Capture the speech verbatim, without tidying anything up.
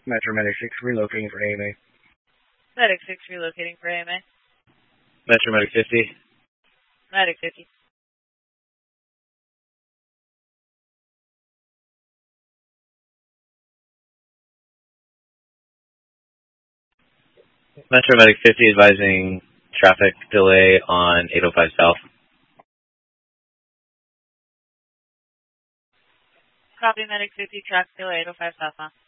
Metro Medic six relocating for A M A. Medic six relocating for A M A. Metro Medic fifty. Medic fifty. Metro Medic fifty advising traffic delay on eight oh five South. Copy Medic fifty, traffic delay eight oh five Southbound.